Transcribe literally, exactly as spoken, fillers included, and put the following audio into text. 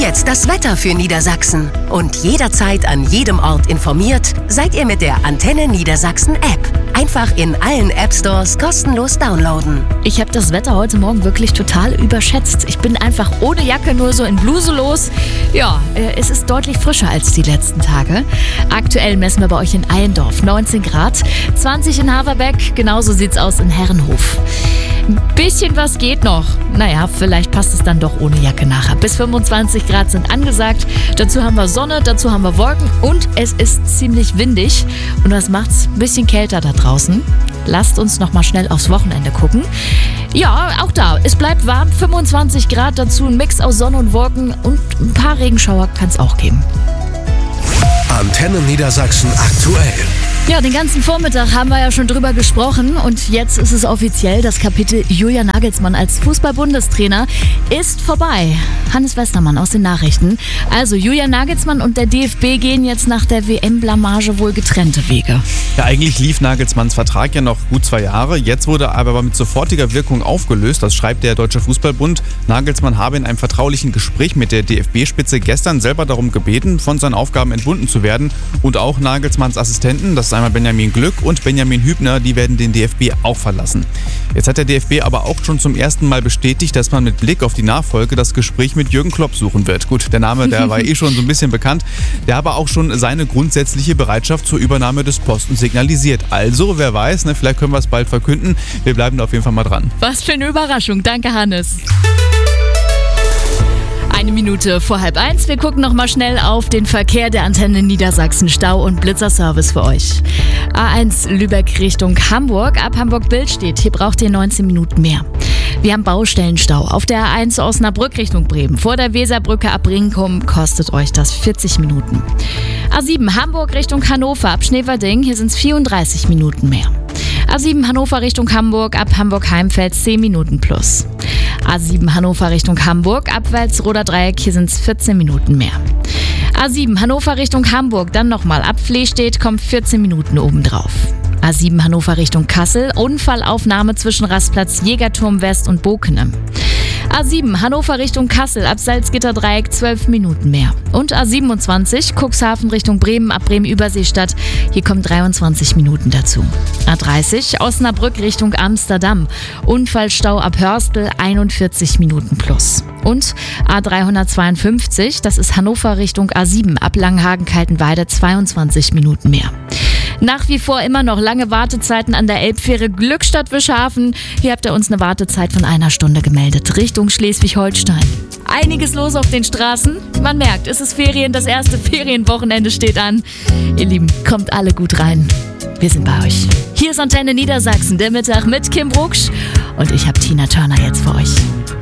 jetzt das Wetter für Niedersachsen. Und jederzeit an jedem Ort informiert seid ihr mit der Antenne Niedersachsen App. Einfach in allen App Stores kostenlos downloaden. Ich habe das Wetter heute Morgen wirklich total überschätzt. Ich bin einfach ohne Jacke nur so in Bluse los. Ja, es ist deutlich frischer als die letzten Tage. Aktuell messen wir bei euch in Allendorf neunzehn Grad, zwanzig in Haverbeck, genauso sieht's aus in Herrenhof. Ein bisschen was geht noch. Naja, vielleicht passt es dann doch ohne Jacke nachher. Bis fünfundzwanzig Grad sind angesagt. Dazu haben wir Sonne, dazu haben wir Wolken und es ist ziemlich windig. Und das macht's ein bisschen kälter da draußen. Lasst uns noch mal schnell aufs Wochenende gucken. Ja, auch da. Es bleibt warm, fünfundzwanzig Grad, dazu ein Mix aus Sonne und Wolken und ein paar Regenschauer kann es auch geben. Antenne Niedersachsen aktuell. Ja, den ganzen Vormittag haben wir ja schon drüber gesprochen und jetzt ist es offiziell, das Kapitel Julian Nagelsmann als Fußball-Bundestrainer ist vorbei. Hannes Westermann aus den Nachrichten. Also Julian Nagelsmann und der D F B gehen jetzt nach der W M-Blamage wohl getrennte Wege. Ja, eigentlich lief Nagelsmanns Vertrag ja noch gut zwei Jahre. Jetzt wurde er aber mit sofortiger Wirkung aufgelöst. Das schreibt der Deutsche Fußballbund. Nagelsmann habe in einem vertraulichen Gespräch mit der D F B-Spitze gestern selber darum gebeten, von seinen Aufgaben entbunden zu werden. Und auch Nagelsmanns Assistenten, das ist einmal Benjamin Glück und Benjamin Hübner, die werden den D F B auch verlassen. Jetzt hat der D F B aber auch schon zum ersten Mal bestätigt, dass man mit Blick auf die Nachfolge das Gespräch mit Jürgen Klopp suchen wird. Gut, der Name, der war eh schon so ein bisschen bekannt. Der aber auch schon seine grundsätzliche Bereitschaft zur Übernahme des Postens signalisiert. Also, wer weiß, ne, vielleicht können wir es bald verkünden. Wir bleiben da auf jeden Fall mal dran. Was für eine Überraschung. Danke, Hannes. Eine Minute vor halb eins. Wir gucken noch mal schnell auf den Verkehr der Antenne Niedersachsen. Stau- und Blitzerservice für euch. A eins Lübeck Richtung Hamburg. Ab Hamburg-Billstedt. Hier braucht ihr neunzehn Minuten mehr. Wir haben Baustellenstau. Auf der A eins Osnabrück Richtung Bremen. Vor der Weserbrücke ab Brinkum kostet euch das vierzig Minuten. A sieben Hamburg Richtung Hannover. Ab Schneverding. Hier sind es vierunddreißig Minuten mehr. A sieben Hannover Richtung Hamburg. Ab Hamburg-Heimfeld zehn Minuten plus. A sieben Hannover Richtung Hamburg, ab Walsroder Dreieck, hier sind es vierzehn Minuten mehr. A sieben Hannover Richtung Hamburg, dann nochmal ab Flehstedt, kommt vierzehn Minuten obendrauf. A sieben Hannover Richtung Kassel, Unfallaufnahme zwischen Rastplatz Jägerturm West und Bokene. A sieben Hannover Richtung Kassel, ab Salzgitterdreieck zwölf Minuten mehr. Und A siebenundzwanzig Cuxhaven Richtung Bremen, ab Bremen-Überseestadt, hier kommen dreiundzwanzig Minuten dazu. A dreißig Osnabrück Richtung Amsterdam, Unfallstau ab Hörstel, einundvierzig Minuten plus. Und A dreihundertzweiundfünfzig, das ist Hannover Richtung A sieben, ab Langenhagen-Kaltenweide, zweiundzwanzig Minuten mehr. Nach wie vor immer noch lange Wartezeiten an der Elbfähre Glückstadt-Wischhafen. Hier habt ihr uns eine Wartezeit von einer Stunde gemeldet, Richtung Schleswig-Holstein. Einiges los auf den Straßen. Man merkt, es ist Ferien, das erste Ferienwochenende steht an. Ihr Lieben, kommt alle gut rein. Wir sind bei euch. Hier ist Antenne Niedersachsen, der Mittag mit Kim Brucksch. Und ich habe Tina Turner jetzt für euch.